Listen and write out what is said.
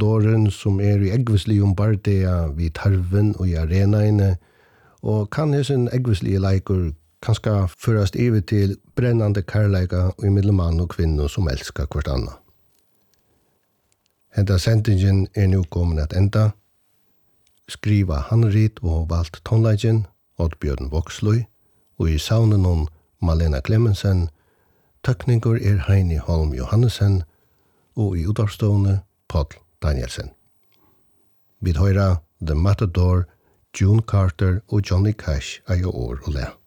matadoren som i eggvislig bardea vid tarven og i arenaene, og kan sin eggvislige leikur kanskje førast iver til brennande karleika og i middelmann og kvinner som elskar hvert anna. Henda sendingen nu kommet at enda. Skriva handrit og valgt tonleikin, Oddbjørn Voksløy, og i saunen om Malena Clemmensen, tøkningur Heini Holm Johannesen, og i utavstående Paul Danielsen. Vi høyra The Matador, June Carter og Johnny Cash er jo år og le.